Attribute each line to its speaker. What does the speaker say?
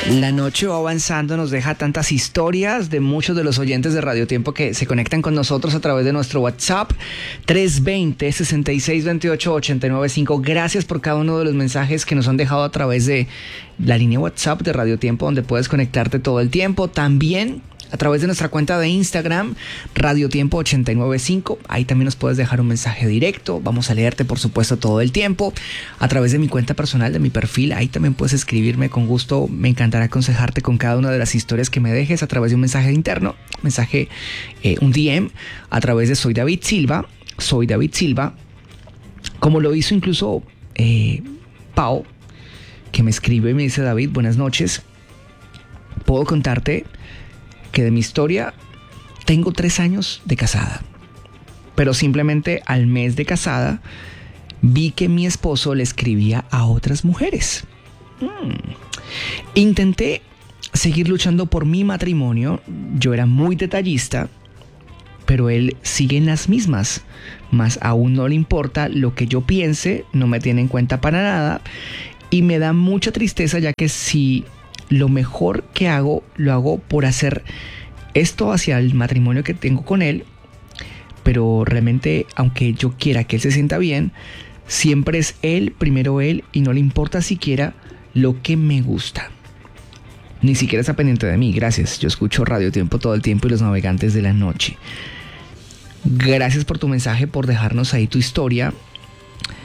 Speaker 1: La noche va avanzando, nos deja tantas historias de muchos de los oyentes de Radio Tiempo que se conectan con nosotros a través de nuestro WhatsApp 320-6628-895. Gracias por cada uno de los mensajes que nos han dejado a través de la línea WhatsApp de Radio Tiempo, donde puedes conectarte todo el tiempo. También a través de nuestra cuenta de Instagram, Radio Tiempo 895. Ahí también nos puedes dejar un mensaje directo. Vamos a leerte, por supuesto, todo el tiempo. A través de mi cuenta personal, de mi perfil, ahí también puedes escribirme con gusto. Me encantará aconsejarte con cada una de las historias que me dejes a través de un mensaje interno, un DM, a través de Soy David Silva, como lo hizo incluso Pau, que me escribe y me dice: David, buenas noches. Puedo contarte que de mi historia tengo 3 años de casada, pero simplemente al mes de casada vi que mi esposo le escribía a otras mujeres. Intenté seguir luchando por mi matrimonio. Yo era muy detallista, pero él sigue en las mismas. Más aún no le importa lo que yo piense, no me tiene en cuenta para nada, y me da mucha tristeza, ya que si lo mejor que hago, lo hago por hacer esto hacia el matrimonio que tengo con él, pero realmente, aunque yo quiera que él se sienta bien, siempre es él, primero él, y no le importa siquiera lo que me gusta. Ni siquiera está pendiente de mí. Gracias, yo escucho Radio Tiempo todo el tiempo y Los Navegantes de la Noche. Gracias por tu mensaje, por dejarnos ahí tu historia.